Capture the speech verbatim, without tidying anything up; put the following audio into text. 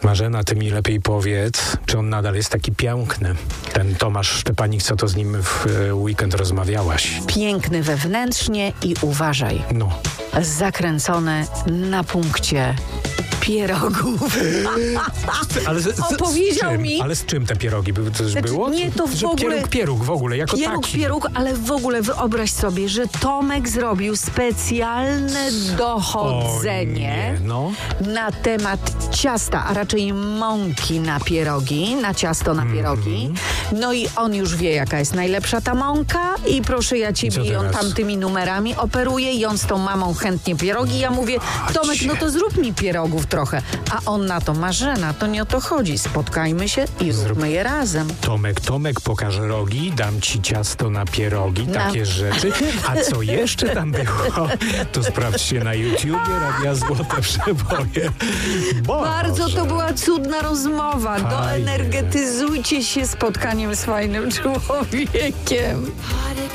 Marzena, ty mi lepiej powiedz, czy on nadal jest taki piękny? Ten Tomasz Szczepanik, co to z nim w e, weekend rozmawiałaś? Piękny wewnętrznie i uważaj, No. zakręcony na punkcie pierogów. Ale z, z, Opowiedział z czym? mi- Ale z czym te pierogi? By- Coś Znaczy, było? nie, to w Że ogóle- Pieróg, pieróg w ogóle, jako Pieróg, taki. pieróg, ale w ogóle wyobraź sobie, że Tomek zrobił specjalne dochodzenie O nie, no. na temat ciasta, a raczej mąki na pierogi, na ciasto na pierogi. No i on już wie, jaka jest najlepsza ta mąka i proszę ja I co ciebie, i on teraz? tam tymi numerami operuje i on z tą mamą chętnie pierogi. Ja mówię, Tomek, no to zrób mi pierogów trochę. A on na to, Marzena, to nie o to chodzi. Spotkajmy się i róbmy je razem. Tomek, Tomek, pokaż rogi, dam ci ciasto na pierogi, Na- takie rzeczy. A co jeszcze tam było, to sprawdźcie na YouTubie Radia Złote Przeboje. Boże. Bardzo to była cudna rozmowa. Fajnie. Doenergetyzujcie się spotkaniem z fajnym człowiekiem.